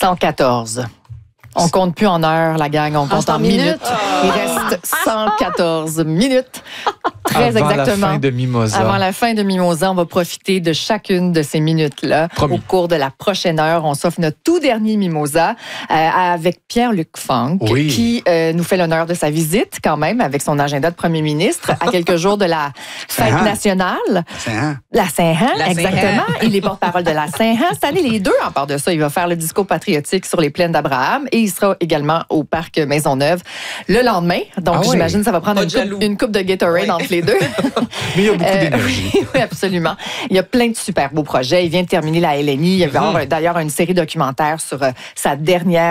114. On compte plus en heures, la gang, on compte en minutes. Il reste 114 minutes. Très Avant exactement. la fin de Mimosa. Avant la fin de Mimosa, on va profiter de chacune de ces minutes-là. Promis. Au cours de la prochaine heure, on s'offre notre tout dernier Mimosa avec Pierre-Luc Funk, Oui. qui nous fait l'honneur de sa visite quand même avec son agenda de premier ministre à quelques jours de la fête Saint-Han. nationale. Saint-Han. La Saint-Han, La exactement. Il est porte-parole de la Saint-Han. Cette année, les deux, en part de ça, il va faire le discours patriotique sur les plaines d'Abraham et il sera également au parc Maisonneuve le lendemain. Donc, Ah oui. j'imagine que ça va prendre Pas de jaloux. une coupe de Gatorade entre les deux. Mais il y a beaucoup d'énergie. Oui, absolument. Il y a plein de super beaux projets. Il vient de terminer la LNI. Il va y avoir d'ailleurs une série documentaire sur sa dernière